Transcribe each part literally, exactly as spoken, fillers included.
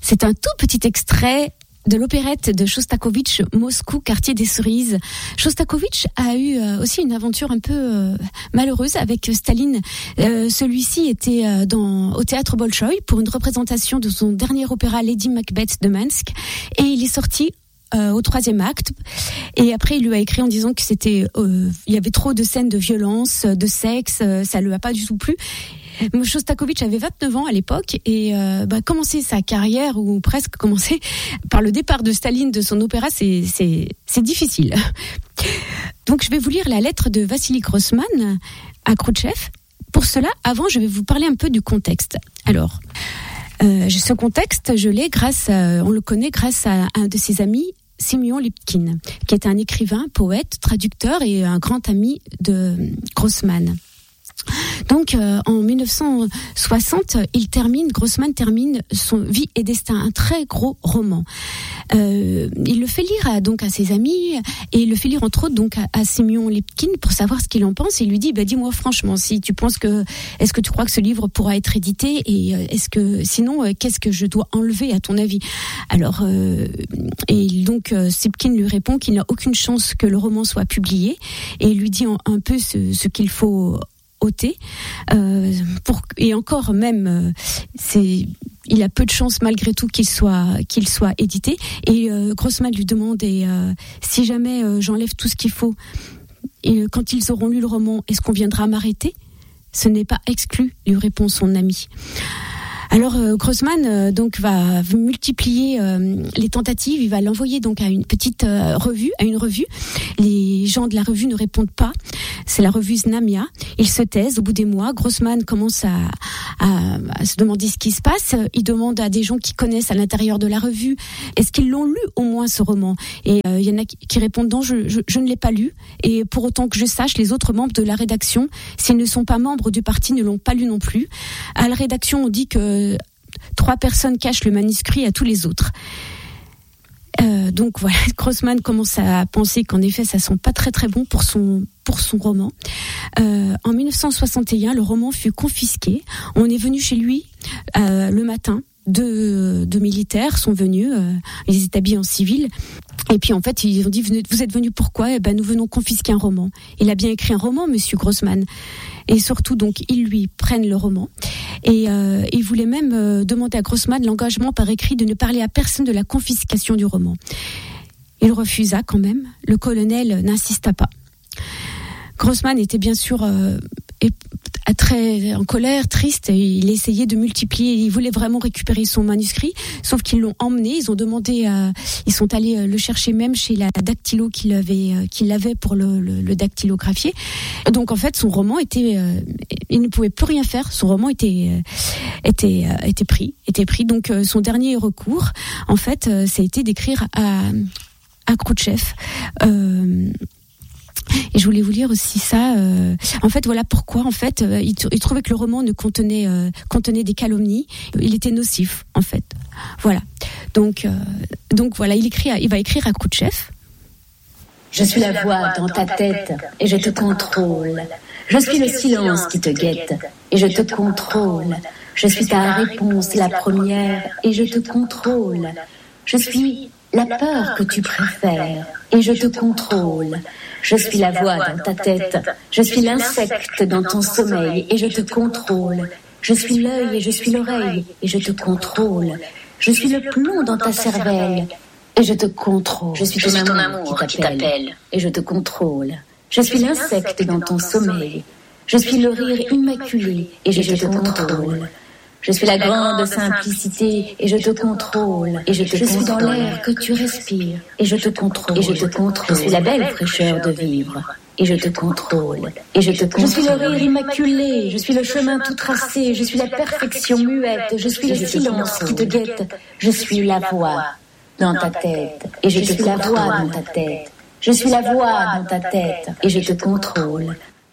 C'est un tout petit extrait de l'opérette de Shostakovich, Moscou, quartier des Cerises. Shostakovich a eu euh, aussi une aventure un peu euh, malheureuse avec Staline. Euh, celui-ci était euh, dans, au théâtre Bolchoï pour une représentation de son dernier opéra Lady Macbeth de Minsk, et il est sorti Euh, au troisième acte, et après il lui a écrit en disant que c'était, euh, il y avait trop de scènes de violence, de sexe, euh, ça lui a pas du tout plu. Shostakovich avait vingt-neuf ans à l'époque et euh, bah, commencer sa carrière, ou presque commencer par le départ de Staline de son opéra, c'est c'est c'est difficile. Donc je vais vous lire la lettre de Vassili Grossman à Khrouchtchev. Pour cela, avant, je vais vous parler un peu du contexte. Alors. Euh, ce contexte, je l'ai grâce, à, on le connaît grâce à un de ses amis, Simeon Lipkin, qui est un écrivain, poète, traducteur et un grand ami de Grossman. Donc, euh, en dix-neuf cent soixante, il termine, Grossman termine son Vie et Destin, un très gros roman. Euh, il le fait lire à, donc à ses amis, et il le fait lire entre autres donc à, à Simeon Lipkin pour savoir ce qu'il en pense. Il lui dit, bah, dis-moi franchement, si tu penses que, est-ce que tu crois que ce livre pourra être édité, et euh, est-ce que, sinon, euh, qu'est-ce que je dois enlever à ton avis? Alors, euh, et donc euh, Lipkin lui répond qu'il n'a aucune chance que le roman soit publié, et il lui dit en, un peu ce, ce qu'il faut ôter, euh, pour, et encore même, euh, c'est, il a peu de chance malgré tout qu'il soit qu'il soit édité. Et euh, Grossman lui demande, et euh, si jamais euh, j'enlève tout ce qu'il faut, et euh, quand ils auront lu le roman, est-ce qu'on viendra m'arrêter? Ce n'est pas exclu, lui répond son ami. Alors euh, Grossman euh, donc va multiplier euh, les tentatives. Il va l'envoyer donc à une petite euh, revue, à une revue. Les gens de la revue ne répondent pas. C'est la revue Znamia. Ils se taisent. Au bout des mois, Grossman commence à, à, à se demander ce qui se passe. Il demande à des gens qui connaissent à l'intérieur de la revue, est-ce qu'ils l'ont lu au moins ce roman? Et il euh, y en a qui, qui répondent non, je, je, je ne l'ai pas lu. Et pour autant que je sache, les autres membres de la rédaction, s'ils ne sont pas membres du parti, ne l'ont pas lu non plus. À la rédaction, on dit que trois personnes cachent le manuscrit à tous les autres. Euh, donc voilà, Grossman commence à penser qu'en effet, ça sent pas très très bon pour son pour son roman. Euh, en dix-neuf cent soixante et un, le roman fut confisqué. On est venu chez lui euh, le matin. Deux, deux militaires sont venus, euh, ils étaient habillés en civil. Et puis en fait, ils ont dit, vous êtes venus pourquoi? Eh ben, nous venons confisquer un roman. Il a bien écrit un roman, monsieur Grossman. Et surtout, donc, ils lui prennent le roman. Et euh, il voulait même euh, demander à Grossman l'engagement par écrit de ne parler à personne de la confiscation du roman. Il refusa quand même. Le colonel n'insista pas. Grossman était bien sûr euh, très en colère, triste. Il essayait de multiplier. Il voulait vraiment récupérer son manuscrit, sauf qu'ils l'ont emmené. Ils ont demandé, à, ils sont allés le chercher même chez la dactylo qu'il avait, qu'il avait pour le, le, le dactylographier. Donc en fait, son roman était, euh, il ne pouvait plus rien faire. Son roman était, euh, était, euh, était pris, était pris. Donc euh, son dernier recours, en fait, euh, ça a été d'écrire à, à Khrouchtchev. Euh, Et je voulais vous lire aussi ça. Euh, en fait, voilà pourquoi. En fait, euh, il, il trouvait que le roman ne contenait euh, contenait des calomnies. Il était nocif, en fait. Voilà. Donc, euh, donc voilà, il écrit, à, il va écrire à Khrouchtchev. Je suis la voix dans ta tête et je te contrôle. Je suis le silence qui te guette et je te contrôle. Je suis ta réponse, la première, et je te contrôle. Je suis la peur que tu préfères et je te contrôle. Je suis la voix dans ta tête, je suis l'insecte dans ton sommeil et je te contrôle. Je suis l'œil et je suis l'oreille et je te contrôle. Je suis le plomb dans ta cervelle et je te contrôle. Je suis ton, je suis ton amour, amour qui t'appelle et je te contrôle. Je suis l'insecte dans ton sommeil. Je suis le rire immaculé et je, et je te contrôle. Je suis la grande simplicité et je te contrôle. Et je te je suis dans l'air que tu respires et je te contrôle. Et je te contrôle. Je suis la belle fraîcheur de vivre et je te contrôle. Et je te contrôle. Je suis le rire immaculé, je suis le chemin tout tracé, je suis la perfection muette, je suis le silence qui te guette. Je suis la voix dans ta tête et je, je suis la voix dans ta tête. Je suis la voix dans ta tête et je te contrôle.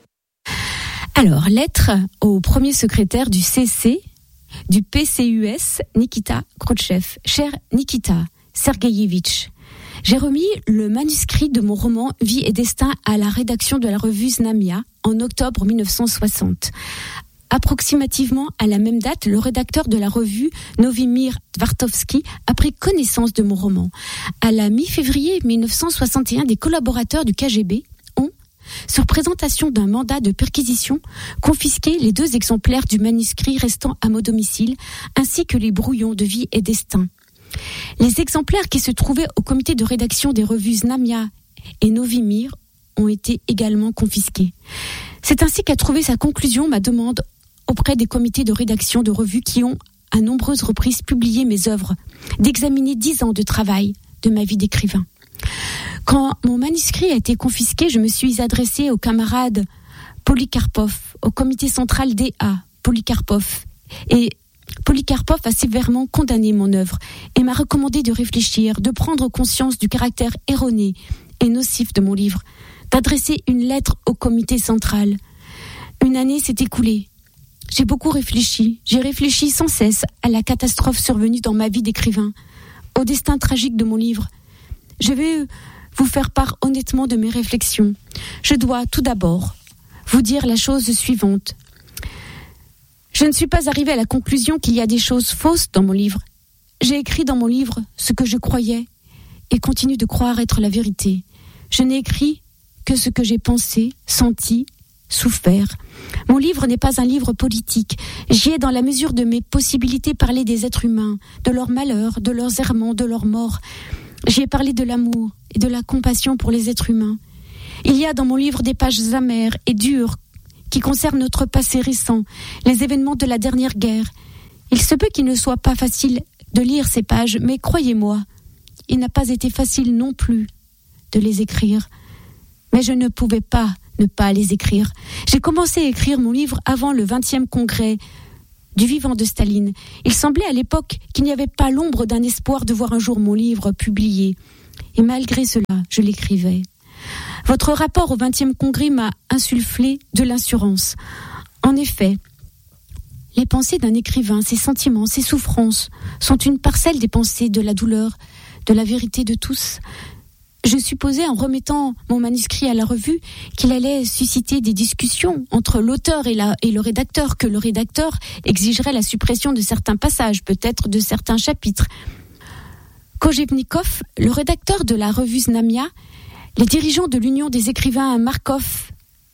Alors, lettre au premier secrétaire du C C du P C U S, Nikita Khrouchtchev. Cher Nikita Sergeyevitch, j'ai remis le manuscrit de mon roman Vie et Destin à la rédaction de la revue Znamia en octobre dix-neuf cent soixante. Approximativement à la même date, le rédacteur de la revue, Novimir Dvartovsky, a pris connaissance de mon roman. À la mi-février dix-neuf cent soixante et un, des collaborateurs du K G B ont, sur présentation d'un mandat de perquisition, confisqué les deux exemplaires du manuscrit restant à mon domicile, ainsi que les brouillons de Vie et Destin. Les exemplaires qui se trouvaient au comité de rédaction des revues Znamia et Novimir ont été également confisqués. C'est ainsi qu'a trouvé sa conclusion ma demande auprès des comités de rédaction de revues qui ont, à nombreuses reprises, publié mes œuvres, d'examiner dix ans de travail de ma vie d'écrivain. Quand mon manuscrit a été confisqué, je me suis adressée au camarade Polikarpov, au comité central D A, Polikarpov, et Polikarpov a sévèrement condamné mon œuvre et m'a recommandé de réfléchir, de prendre conscience du caractère erroné et nocif de mon livre, d'adresser une lettre au comité central. Une année s'est écoulée. J'ai beaucoup réfléchi. J'ai réfléchi sans cesse à la catastrophe survenue dans ma vie d'écrivain, au destin tragique de mon livre. Je vais vous faire part honnêtement de mes réflexions. Je dois tout d'abord vous dire la chose suivante. Je ne suis pas arrivée à la conclusion qu'il y a des choses fausses dans mon livre. J'ai écrit dans mon livre ce que je croyais et continue de croire être la vérité. Je n'ai écrit que ce que j'ai pensé, senti, souffert. Mon livre n'est pas un livre politique. J'y ai, dans la mesure de mes possibilités, parlé des êtres humains, de leurs malheurs, de leurs errements, de leurs morts. J'y ai parlé de l'amour et de la compassion pour les êtres humains. Il y a dans mon livre des pages amères et dures qui concernent notre passé récent, les événements de la dernière guerre. Il se peut qu'il ne soit pas facile de lire ces pages, mais croyez-moi, il n'a pas été facile non plus de les écrire. Mais je ne pouvais pas ne pas les écrire. J'ai commencé à écrire mon livre avant le vingtième congrès du vivant de Staline. Il semblait à l'époque qu'il n'y avait pas l'ombre d'un espoir de voir un jour mon livre publié. Et malgré cela, je l'écrivais. Votre rapport au vingtième congrès m'a insufflé de l'assurance. En effet, les pensées d'un écrivain, ses sentiments, ses souffrances sont une parcelle des pensées, de la douleur, de la vérité de tous. Je supposais, en remettant mon manuscrit à la revue, qu'il allait susciter des discussions entre l'auteur et, la, et le rédacteur, que le rédacteur exigerait la suppression de certains passages, peut-être de certains chapitres. Kojevnikov, le rédacteur de la revue Znamia, les dirigeants de l'Union des écrivains Markov,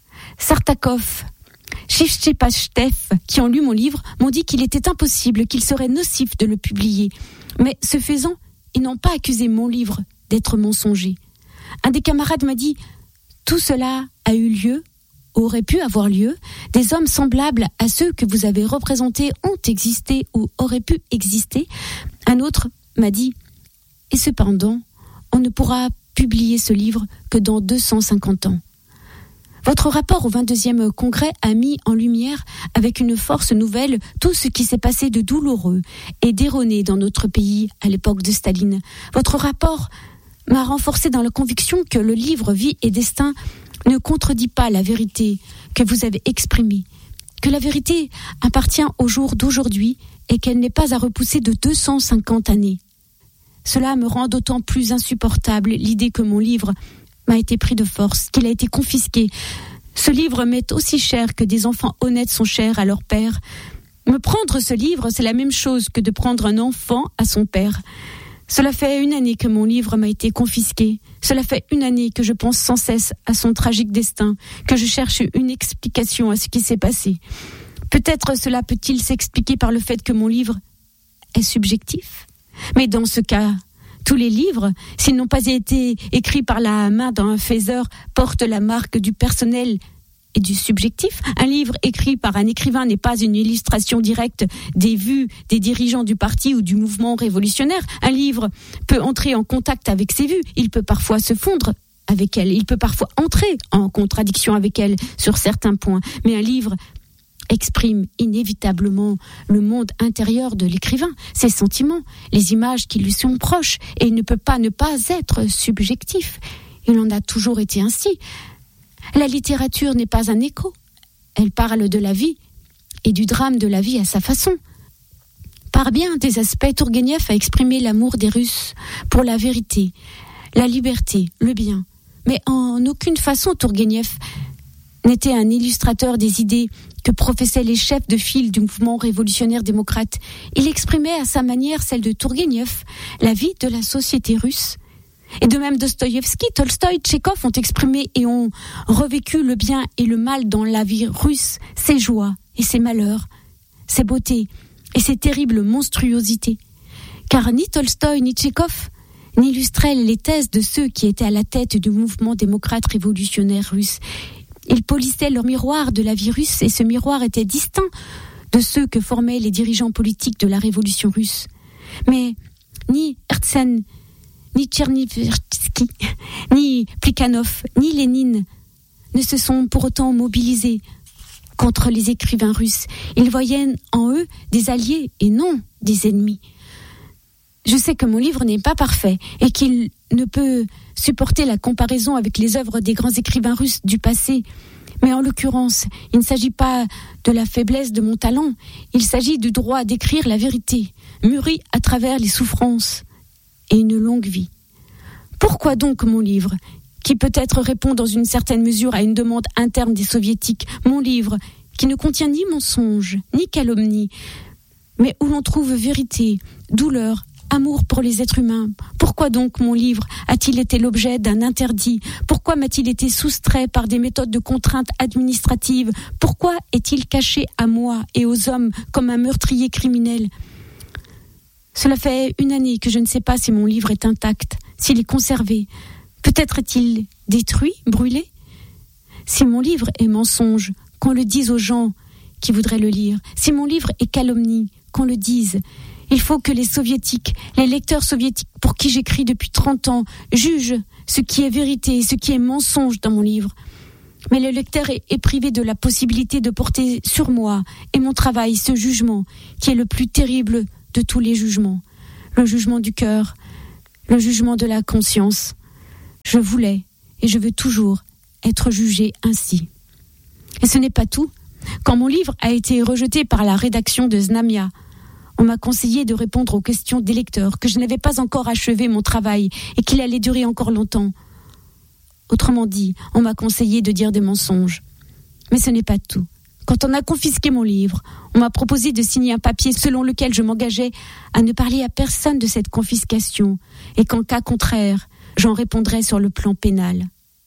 Sartakov, Shivchepashtev, qui ont lu mon livre, m'ont dit qu'il était impossible, qu'il serait nocif de le publier. Mais ce faisant, ils n'ont pas accusé mon livre d'être mensonger. Un des camarades m'a dit « Tout cela a eu lieu, aurait pu avoir lieu, des hommes semblables à ceux que vous avez représentés ont existé ou auraient pu exister. » Un autre m'a dit « Et cependant, on ne pourra publier ce livre que dans deux cent cinquante ans. » Votre rapport au vingt-deuxième congrès a mis en lumière, avec une force nouvelle, tout ce qui s'est passé de douloureux et d'erroné dans notre pays à l'époque de Staline. Votre rapport m'a renforcé dans la conviction que le livre Vie et Destin ne contredit pas la vérité que vous avez exprimée, que la vérité appartient au jour d'aujourd'hui et qu'elle n'est pas à repousser de deux cent cinquante années. Cela me rend d'autant plus insupportable l'idée que mon livre m'a été pris de force, qu'il a été confisqué. Ce livre m'est aussi cher que des enfants honnêtes sont chers à leur père. Me prendre ce livre, c'est la même chose que de prendre un enfant à son père. Cela fait une année que mon livre m'a été confisqué. Cela fait une année que je pense sans cesse à son tragique destin, que je cherche une explication à ce qui s'est passé. Peut-être cela peut-il s'expliquer par le fait que mon livre est subjectif. Mais dans ce cas, tous les livres, s'ils n'ont pas été écrits par la main d'un faiseur, portent la marque du personnel et du subjectif. Un livre écrit par un écrivain n'est pas une illustration directe des vues des dirigeants du parti ou du mouvement révolutionnaire. Un livre peut entrer en contact avec ses vues, il peut parfois se fondre avec elles, il peut parfois entrer en contradiction avec elles sur certains points. Mais un livre exprime inévitablement le monde intérieur de l'écrivain, ses sentiments, les images qui lui sont proches, et il ne peut pas ne pas être subjectif. Il en a toujours été ainsi. La littérature n'est pas un écho. Elle parle de la vie et du drame de la vie à sa façon. Par bien des aspects, Tourgueniev a exprimé l'amour des Russes pour la vérité, la liberté, le bien. Mais en aucune façon, Tourgueniev n'était un illustrateur des idées que professaient les chefs de file du mouvement révolutionnaire démocrate. Il exprimait à sa manière, celle de Tourgueniev, la vie de la société russe. Et de même Dostoïevski, Tolstoï, Tchekhov ont exprimé et ont revécu le bien et le mal dans la vie russe, ses joies et ses malheurs, ses beautés et ses terribles monstruosités. Car ni Tolstoï ni Tchekhov n'illustraient les thèses de ceux qui étaient à la tête du mouvement démocrate révolutionnaire russe. Ils polissaient leur miroir de la vie russe et ce miroir était distinct de ceux que formaient les dirigeants politiques de la révolution russe. Mais ni Herzen, ni Tchernyvsky, ni Plekhanov, ni Lénine ne se sont pour autant mobilisés contre les écrivains russes. Ils voyaient en eux des alliés et non des ennemis. Je sais que mon livre n'est pas parfait et qu'il ne peut supporter la comparaison avec les œuvres des grands écrivains russes du passé. Mais en l'occurrence, il ne s'agit pas de la faiblesse de mon talent, il s'agit du droit d'écrire la vérité, mûrie à travers les souffrances et une longue vie. Pourquoi donc mon livre, qui peut-être répond dans une certaine mesure à une demande interne des soviétiques, mon livre qui ne contient ni mensonge, ni calomnie, mais où l'on trouve vérité, douleur, amour pour les êtres humains. Pourquoi donc mon livre a-t-il été l'objet d'un interdit? Pourquoi m'a-t-il été soustrait par des méthodes de contrainte administrative? Pourquoi est-il caché à moi et aux hommes comme un meurtrier criminel? Cela fait une année que je ne sais pas si mon livre est intact, s'il est conservé. Peut-être est-il détruit, brûlé? Si mon livre est mensonge, qu'on le dise aux gens qui voudraient le lire. Si mon livre est calomnie, qu'on le dise. Il faut que les soviétiques, les lecteurs soviétiques pour qui j'écris depuis trente ans, jugent ce qui est vérité et ce qui est mensonge dans mon livre. Mais le lecteur est, est privé de la possibilité de porter sur moi et mon travail ce jugement qui est le plus terrible de tous les jugements. Le jugement du cœur, le jugement de la conscience. Je voulais et je veux toujours être jugé ainsi. Et ce n'est pas tout. Quand mon livre a été rejeté par la rédaction de Znamia, on m'a conseillé de répondre aux questions des lecteurs, que je n'avais pas encore achevé mon travail et qu'il allait durer encore longtemps. Autrement dit, on m'a conseillé de dire des mensonges. Mais ce n'est pas tout. Quand on a confisqué mon livre, on m'a proposé de signer un papier selon lequel je m'engageais à ne parler à personne de cette confiscation et qu'en cas contraire, j'en répondrais sur le plan pénal.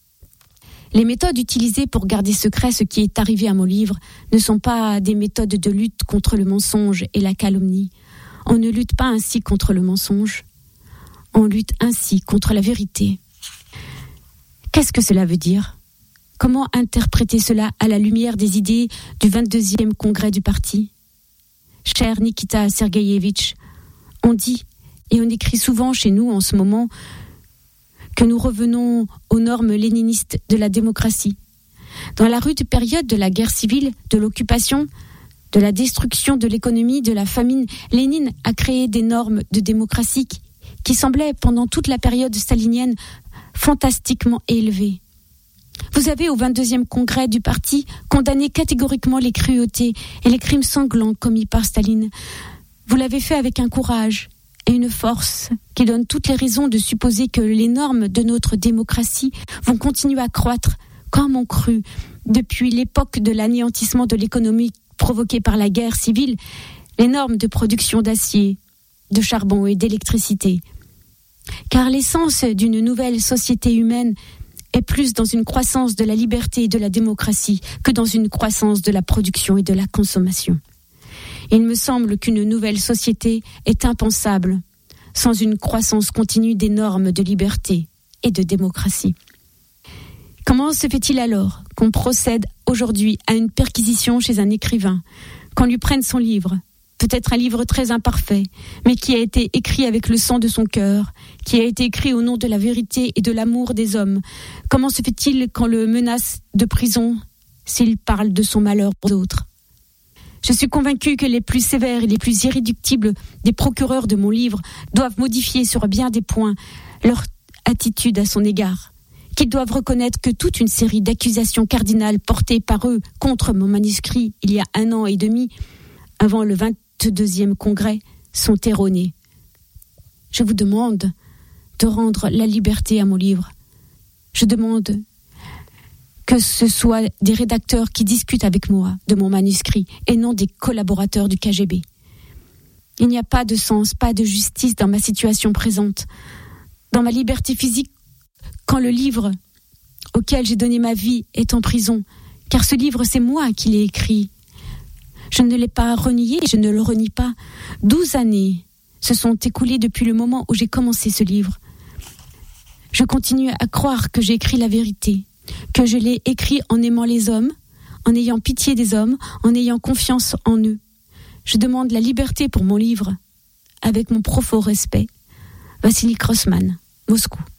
Les méthodes utilisées pour garder secret ce qui est arrivé à mon livre ne sont pas des méthodes de lutte contre le mensonge et la calomnie. On ne lutte pas ainsi contre le mensonge. On lutte ainsi contre la vérité. Qu'est-ce que cela veut dire ? Comment interpréter cela à la lumière des idées du vingt-deuxième congrès du parti ? Cher Nikita Sergueïevitch, on dit et on écrit souvent chez nous en ce moment que nous revenons aux normes léninistes de la démocratie. Dans la rude période de la guerre civile, de l'occupation, de la destruction de l'économie, de la famine, Lénine a créé des normes de démocratie qui, qui semblaient, pendant toute la période stalinienne, fantastiquement élevées. Vous avez, au vingt-deuxième congrès du parti, condamné catégoriquement les cruautés et les crimes sanglants commis par Staline. Vous l'avez fait avec un courage et une force qui donne toutes les raisons de supposer que les normes de notre démocratie vont continuer à croître comme on crut depuis l'époque de l'anéantissement de l'économie provoquée par la guerre civile, les normes de production d'acier, de charbon et d'électricité. Car l'essence d'une nouvelle société humaine est plus dans une croissance de la liberté et de la démocratie que dans une croissance de la production et de la consommation. Il me semble qu'une nouvelle société est impensable sans une croissance continue des normes de liberté et de démocratie. Comment se fait-il alors qu'on procède aujourd'hui à une perquisition chez un écrivain, qu'on lui prenne son livre, peut-être un livre très imparfait, mais qui a été écrit avec le sang de son cœur, qui a été écrit au nom de la vérité et de l'amour des hommes? Comment se fait-il qu'on le menace de prison s'il parle de son malheur pour d'autres? Je suis convaincue que les plus sévères et les plus irréductibles des procureurs de mon livre doivent modifier sur bien des points leur attitude à son égard, qu'ils doivent reconnaître que toute une série d'accusations cardinales portées par eux contre mon manuscrit il y a un an et demi, avant le vingt-deuxième congrès, sont erronées. Je vous demande de rendre la liberté à mon livre. Je demande que ce soit des rédacteurs qui discutent avec moi de mon manuscrit et non des collaborateurs du K G B. Il n'y a pas de sens, pas de justice dans ma situation présente, dans ma liberté physique, quand le livre auquel j'ai donné ma vie est en prison, car ce livre, c'est moi qui l'ai écrit. Je ne l'ai pas renié, je ne le renie pas. Douze années se sont écoulées depuis le moment où j'ai commencé ce livre. Je continue à croire que j'ai écrit la vérité, que je l'ai écrit en aimant les hommes, en ayant pitié des hommes, en ayant confiance en eux. Je demande la liberté pour mon livre, avec mon profond respect. Vassili Grossman, Moscou.